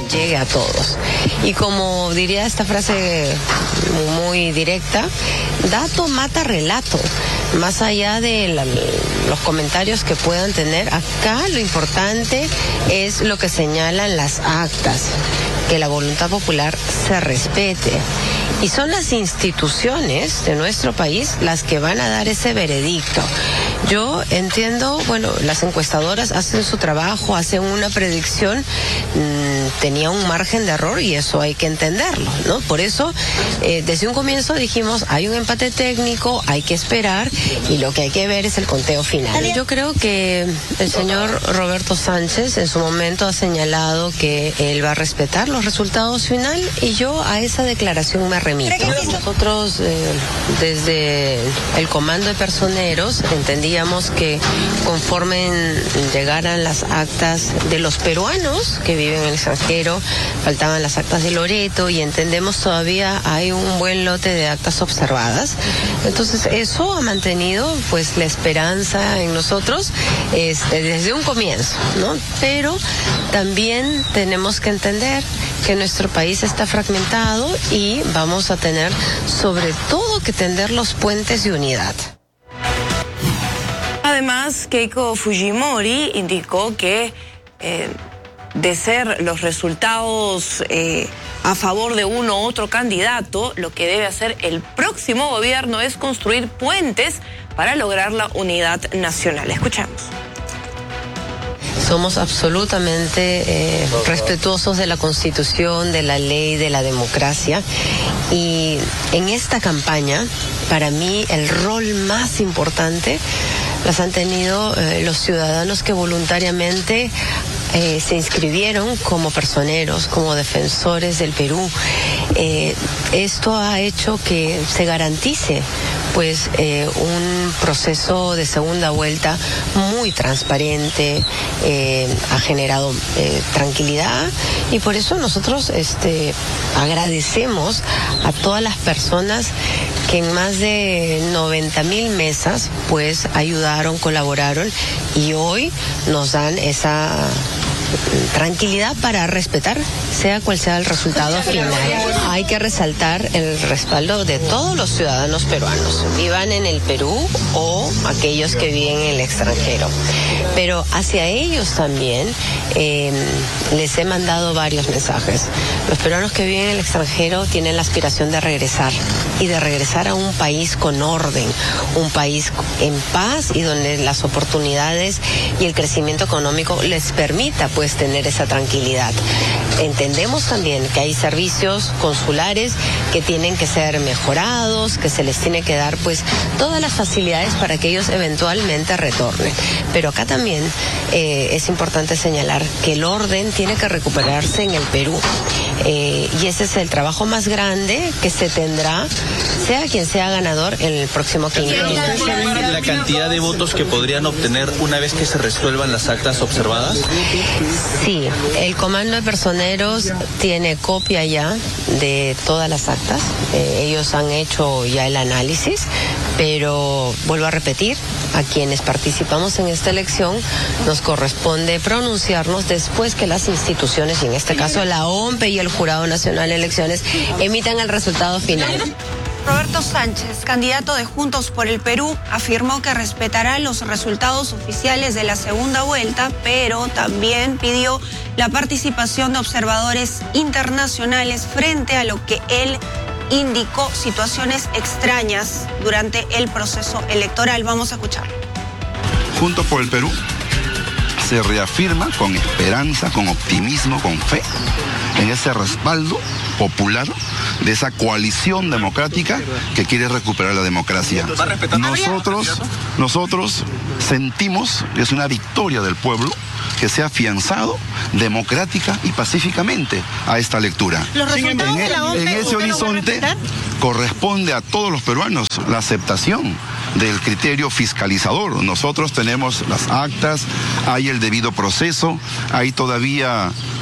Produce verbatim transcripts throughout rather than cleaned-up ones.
llegue a todos. Y como diría esta frase muy directa, dato mata relato. Más allá de la, los comentarios que puedan tener, acá lo importante es lo que señalan las actas, que la voluntad popular se respete. Y son las instituciones de nuestro país las que van a dar ese veredicto. Yo entiendo, bueno, las encuestadoras hacen su trabajo, hacen una predicción, mmm, tenía un margen de error y eso hay que entenderlo, ¿no? Por eso, eh, desde un comienzo dijimos, hay un empate técnico, hay que esperar y lo que hay que ver es el conteo final. Yo creo que el señor Roberto Sánchez en su momento ha señalado que él va a respetar los resultados final y yo a esa declaración me remito. Nosotros, eh, desde el comando de personeros, entendíamos que conforme llegaran las actas de los peruanos que viven en el extranjero, faltaban las actas de Loreto y entendemos todavía hay un buen lote de actas observadas. Entonces eso ha mantenido pues la esperanza en nosotros este, desde un comienzo, ¿no? Pero también tenemos que entender que nuestro país está fragmentado y vamos a tener sobre todo que tender los puentes de unidad. Además, Keiko Fujimori indicó que eh, de ser los resultados eh, a favor de uno u otro candidato, lo que debe hacer el próximo gobierno es construir puentes para lograr la unidad nacional. Escuchamos. Somos absolutamente eh, respetuosos de la Constitución, de la ley, de la democracia. Y en esta campaña, para mí, el rol más importante las han tenido eh, los ciudadanos que voluntariamente eh, se inscribieron como personeros, como defensores del Perú. Eh, esto ha hecho que se garantice pues eh, un proceso de segunda vuelta muy transparente, eh, ha generado eh, tranquilidad y por eso nosotros este, agradecemos a todas las personas que en más de noventa mil mesas pues ayudaron, colaboraron y hoy nos dan esa tranquilidad para respetar sea cual sea el resultado final. Hay que resaltar el respaldo de todos los ciudadanos peruanos, vivan en el Perú o aquellos que viven en el extranjero. Pero hacia ellos también eh, les he mandado varios mensajes. Los peruanos que viven en el extranjero tienen la aspiración de regresar y de regresar a un país con orden, un país en paz y donde las oportunidades y el crecimiento económico les permita pues tener esa tranquilidad. Entendemos también que hay servicios consulares que tienen que ser mejorados, que se les tiene que dar pues todas las facilidades para que ellos eventualmente retornen. Pero acá también eh, es importante señalar que el orden tiene que recuperarse en el Perú. Eh, y ese es el trabajo más grande que se tendrá, sea quien sea ganador en el próximo quinquenio. ¿Ustedes saben la cantidad de votos que podrían obtener una vez que se resuelvan las actas observadas? Sí, el comando de personeros tiene copia ya de todas las actas. Eh, ellos han hecho ya el análisis, pero vuelvo a repetir, a quienes participamos en esta elección nos corresponde pronunciarnos después que las instituciones, y en este caso la O M P E y el Jurado Nacional de Elecciones, emitan el resultado final. Roberto Sánchez, candidato de Juntos por el Perú, afirmó que respetará los resultados oficiales de la segunda vuelta, pero también pidió la participación de observadores internacionales frente a lo que él indicó situaciones extrañas durante el proceso electoral. Vamos a escucharlo. Juntos por el Perú se reafirma con esperanza, con optimismo, con fe, en ese respaldo popular de esa coalición democrática que quiere recuperar la democracia. Nosotros, nosotros sentimos que es una victoria del pueblo que se ha afianzado democrática y pacíficamente a esta lectura. Los resultados en, de la O M P E, en ese horizonte corresponde a todos los peruanos la aceptación del criterio fiscalizador. Nosotros tenemos las actas, hay el debido proceso, hay todavía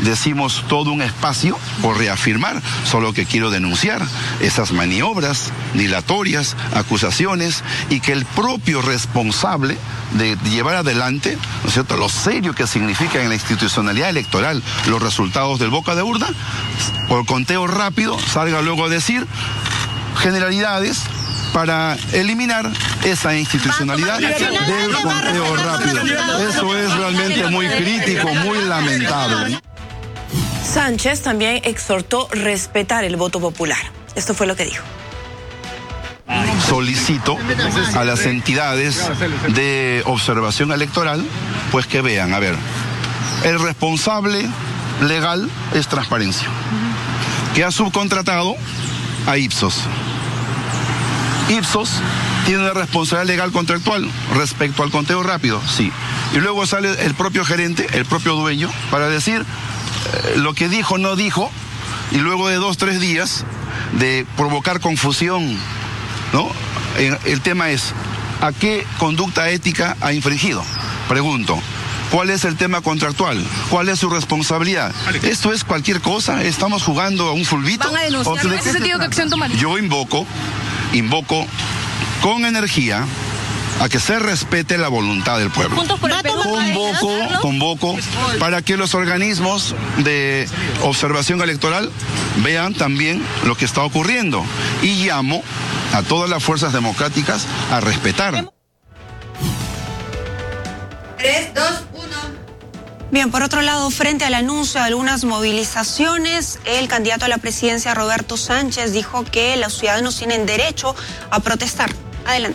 decimos todo un espacio por reafirmar, solo que quiero denunciar esas maniobras dilatorias, acusaciones, y que el propio responsable de llevar adelante, ¿no es cierto?, lo serio que significa en la institucionalidad electoral los resultados del boca de urna, por conteo rápido salga luego a decir generalidades para eliminar esa institucionalidad del conteo rápido. Eso es realmente muy crítico, muy lamentable. Sánchez también exhortó respetar el voto popular. Esto fue lo que dijo. Solicito a las entidades de observación electoral, pues que vean, a ver, el responsable legal es Transparencia, que ha subcontratado a Ipsos. Ipsos tiene una responsabilidad legal contractual respecto al conteo rápido, sí. Y luego sale el propio gerente, el propio dueño, para decir eh, lo que dijo, no dijo, y luego de dos, tres días de provocar confusión, ¿no? El tema es, ¿a qué conducta ética ha infringido? Pregunto. ¿Cuál es el tema contractual? ¿Cuál es su responsabilidad? ¿Esto es cualquier cosa? ¿Estamos jugando a un fulbito? ¿Van a denunciar? ¿En ese sentido qué acción tomarían? Yo invoco, invoco con energía a que se respete la voluntad del pueblo. Convoco, convoco para que los organismos de observación electoral vean también lo que está ocurriendo. Y llamo a todas las fuerzas democráticas a respetar. tres, dos, uno. Bien, por otro lado, frente al anuncio de algunas movilizaciones, el candidato a la presidencia, Roberto Sánchez, dijo que los ciudadanos tienen derecho a protestar. Adelante.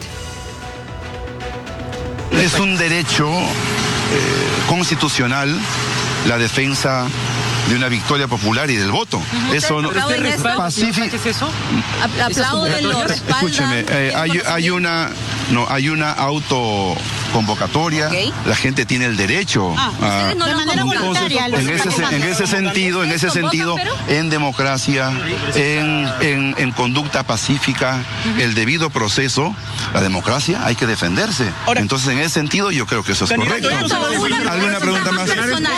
Es un derecho eh, constitucional la defensa de una victoria popular y del voto. Eso no es pacífico. ¿Eso? Aplauden los Escúcheme, eh, hay, hay una no hay una autoconvocatoria. Okay. La gente tiene el derecho ah, a no de manera voluntaria. En ese, en ese sentido, en ese sentido, en democracia, en, en, en conducta pacífica, uh-huh. el debido proceso, la democracia hay que defenderse. Ahora, entonces, en ese sentido, yo creo que eso es correcto. ¿Alguna pregunta más?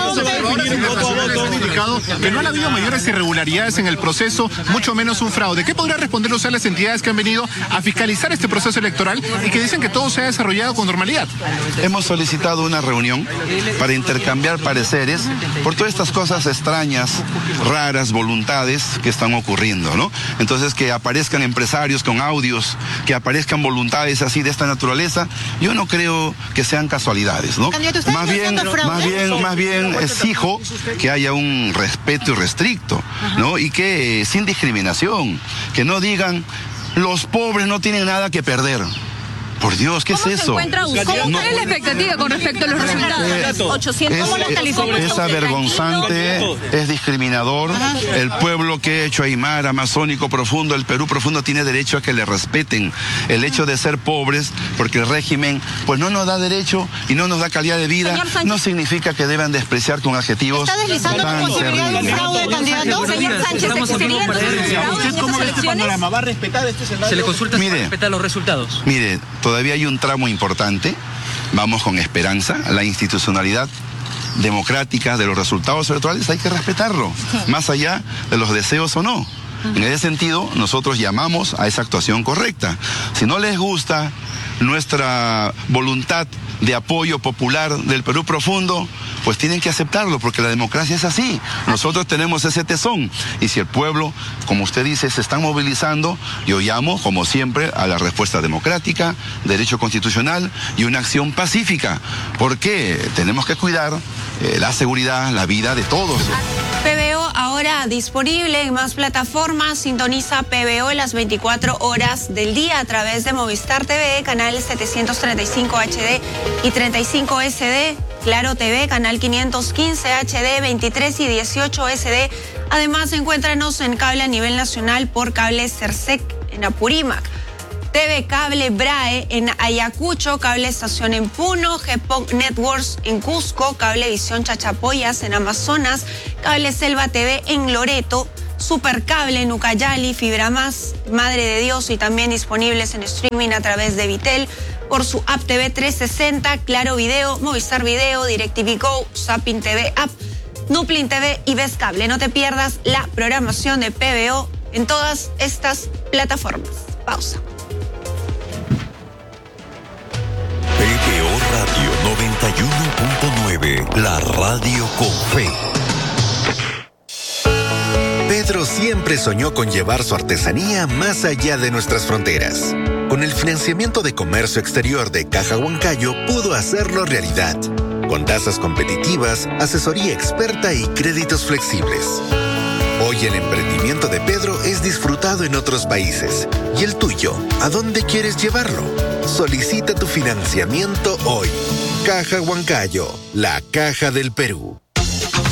Que no han habido mayores irregularidades en el proceso, mucho menos un fraude. ¿Qué podrá responder usted a las entidades que han venido a fiscalizar este proceso electoral y que dicen que todo se ha desarrollado con normalidad? Hemos solicitado una reunión para intercambiar pareceres por todas estas cosas extrañas, raras, voluntades que están ocurriendo, ¿no? Entonces, que aparezcan empresarios con audios, que aparezcan voluntades así de esta naturaleza, yo no creo que sean casualidades, ¿no? Más bien, más bien, más bien exijo que haya un respeto irrestricto, ¿no? Y que eh, sin discriminación, que no digan los pobres no tienen nada que perder. Por Dios, ¿qué es eso? ¿Cómo no, es la expectativa con respecto a los resultados? Eh, ochocientos, ¿cómo es, es, es avergonzante, es discriminador. Ajá. El pueblo que ha hecho Aymara, amazónico profundo, el Perú profundo, tiene derecho a que le respeten. El hecho de ser pobres, porque el régimen pues no nos da derecho y no nos da calidad de vida, no significa que deban despreciar con adjetivos tan terribles. Señor Sánchez, ¿usted cómo ve este panorama? ¿Va a respetar este escenario? Se le consulta si mire, va a respetar los resultados. Mire, todavía hay un tramo importante, vamos con esperanza, la institucionalidad democrática de los resultados electorales hay que respetarlo, más allá de los deseos o no. En ese sentido, nosotros llamamos a esa actuación correcta. Si no les gusta nuestra voluntad de apoyo popular del Perú profundo, pues tienen que aceptarlo, porque la democracia es así. Nosotros tenemos ese tesón. Y si el pueblo, como usted dice, se están movilizando, yo llamo, como siempre, a la respuesta democrática, derecho constitucional y una acción pacífica. Porque tenemos que cuidar eh, la seguridad, la vida de todos. P B O ahora disponible en más plataformas. Sintoniza P B O las veinticuatro horas del día a través de Movistar T V, canal setecientos treinta y cinco H D y treinta y cinco S D. Claro T V, canal quinientos quince H D, veintitrés y dieciocho S D. Además, encuéntranos en cable a nivel nacional por cable Cersec en Apurímac. T V Cable Brae en Ayacucho, Cable Estación en Puno, G P O C Networks en Cusco, Cablevisión Chachapoyas en Amazonas, Cable Selva T V en Loreto, Supercable en Ucayali, Fibra Más, Madre de Dios y también disponibles en streaming a través de Vitel por su app T V trescientos sesenta, Claro Video, Movistar Video, DirecTV Go, Zapping T V App, Nuplin T V y Ves Cable. No te pierdas la programación de P B O en todas estas plataformas. Pausa. P B O Radio noventa y uno punto nueve, la radio con fe. Pedro siempre soñó con llevar su artesanía más allá de nuestras fronteras. Con el financiamiento de comercio exterior de Caja Huancayo pudo hacerlo realidad, con tasas competitivas, asesoría experta y créditos flexibles. Hoy el emprendimiento de Pedro es disfrutado en otros países. ¿Y el tuyo? ¿A dónde quieres llevarlo? Solicita tu financiamiento hoy. Caja Huancayo, la caja del Perú.